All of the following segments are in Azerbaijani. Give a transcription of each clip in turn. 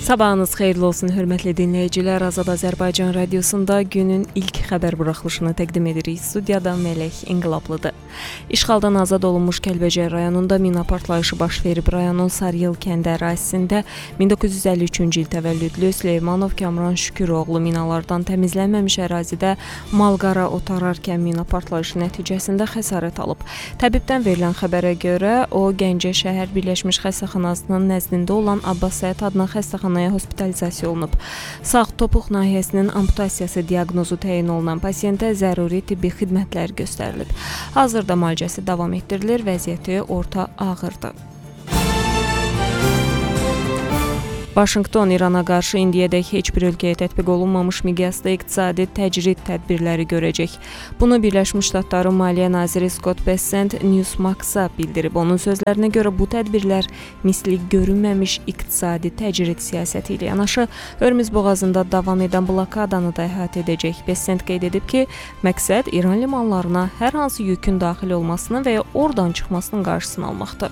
Sabahınız xeyirli olsun, hörmətli dinləyicilər. Azad Azərbaycan Radiosunda günün ilk xəbər buraxılışını təqdim edirik. Studiyada Mələk İnqilablıdır. İşğaldan azad olunmuş Kəlbəcər rayonunda mina partlayışı baş verib. Rayonun Sarıyıl kəndi ərazisində 1953-cü il təvəllüdlü Süleymanov Kamran Şüküroğlu minalardan təmizlənməmiş ərazidə malqara otararkən mina partlayışı nəticəsində xəsarət alıb. Təbibdən verilən xəbərə görə o, Gəncə şəhər Birləşmiş Xəstəxanasının nəzdində olan Abbas Səhət adına xəstəxanaya hospitalizasiya olunub. Sağ topuq nahiyəsinin amputasiyası diaqnozu təyin olunan pasiyentə zəruri tibbi xidmətlər göstərilib. Hazırda müalicəsi davam etdirilir, vəziyyəti orta ağırdır. Vaşinqton İrana qarşı indiyədək heç bir ölkəyə tətbiq olunmamış miqyasda iqtisadi təcrid tədbirləri görəcək. Bunu Birləşmiş Ştatların Maliyyə naziri Scott Bessent Newsmax-a bildirib. Onun sözlərinə görə bu tədbirlər misli görünməmiş iqtisadi təcrid siyasəti ilə yanaşı Hörmüz boğazında davam edən blokadanı da əhatə edəcək. Bessent qeyd edib ki, məqsəd İran limanlarına hər hansı yükün daxil olmasının və ya oradan çıxmasının qarşısını almaqdır.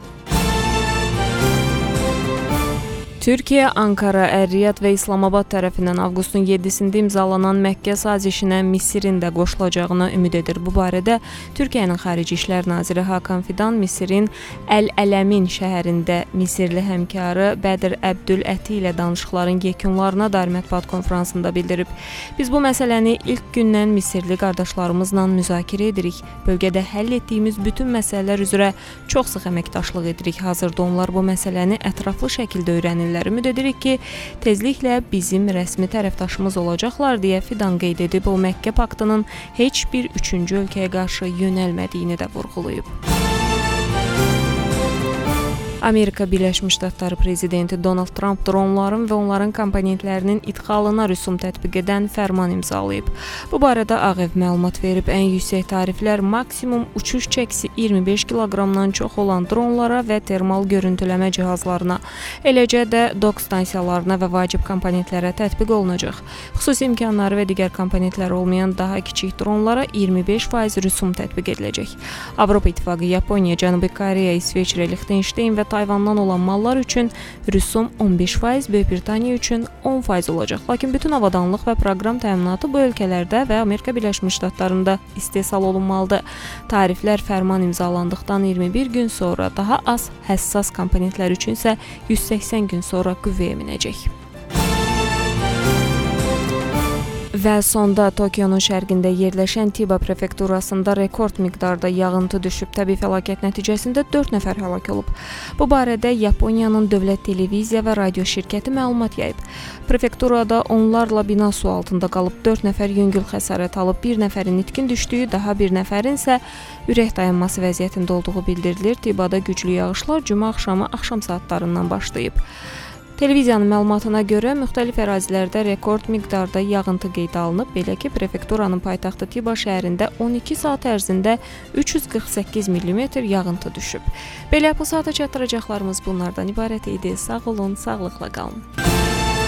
Türkiyə, Ankara, Ər-Riyad və İslamabad tərəfindən avqustun 7-sində imzalanan Məkkə sazişinə Misirin də qoşulacağına ümid edir. Bu barədə Türkiyənin Xarici İşlər Naziri Hakan Fidan Misirin Əl-Ələmin şəhərində Misirli həmkarı Bədir Əbdül-Əti ilə danışıqların yekunlarına dair mətbuat konfransında bildirib. Biz bu məsələni ilk gündən Misirli qardaşlarımızla müzakirə edirik. Bölgədə həll etdiyimiz bütün məsələlər üzrə çox sıx əməkdaşlıq edirik. Hazırda onlar bu məsələni ətraflı şəkildə öyrənirlər. Ümid edirik ki, tezliklə bizim rəsmi tərəfdaşımız olacaqlar deyə Fidan qeyd edib. O, Məkkə paktının heç bir üçüncü ölkəyə qarşı yönəlmədiyini də vurğulayıb. Amerika Birləşmiş Ştatları prezidenti Donald Trump dronların və onların komponentlərinin idxalına rüsum tətbiq edən fərman imzalayıb. Bu barədə Ağ Ev məlumat verib. Ən yüksək tariflər maksimum uçuş çəkisi 25 kiloqramdan çox olan dronlara və termal görüntüləmə cihazlarına, eləcə də dock stansiyalarına və vacib komponentlərə tətbiq olunacaq. Xüsusi imkanları və digər komponentləri olmayan daha kiçik dronlara 25% rüsum tətbiq ediləcək. Avropa İttifaqı, Yaponiya, Cənubi Koreya, İsveçrə, Lichtenstein və Tayvandan olan mallar üçün rüsum 15%, Böyük Britaniya üçün 10% olacaq. Lakin bütün avadanlıq və proqram təminatı bu ölkələrdə və Amerika Birləşmiş Ştatlarında istehsal olunmalıdır. Tariflər fərman imzalandıqdan 21 gün sonra, daha az həssas komponentlər üçün isə 180 gün sonra qüvvəyə minəcək. Və sonda Tokionun şərqində yerləşən Tiba prefekturasında rekord miqdarda yağıntı düşüb. Təbii fəlakət nəticəsində 4 nəfər həlak olub. Bu barədə Yaponiyanın dövlət televiziya və radio şirkəti məlumat yayıb. Prefekturada onlarla bina su altında qalıb, 4 nəfər yüngül xəsarət alıb, 1 nəfərin itkin düşdüyü, daha bir nəfərin isə ürək dayanması vəziyyətində olduğu bildirilir. Tibada güclü yağışlar cümə axşam saatlarından başlayıb. Televiziyanın məlumatına görə müxtəlif ərazilərdə rekord miqdarda yağıntı qeydə alınıb. Belə ki, prefekturanın paytaxtı Tiba şəhərində 12 saat ərzində 348 mm yağıntı düşüb. Belə bu saata çatdıracaqlarımız bunlardan ibarət idi. Sağ olun, sağlıqla qalın.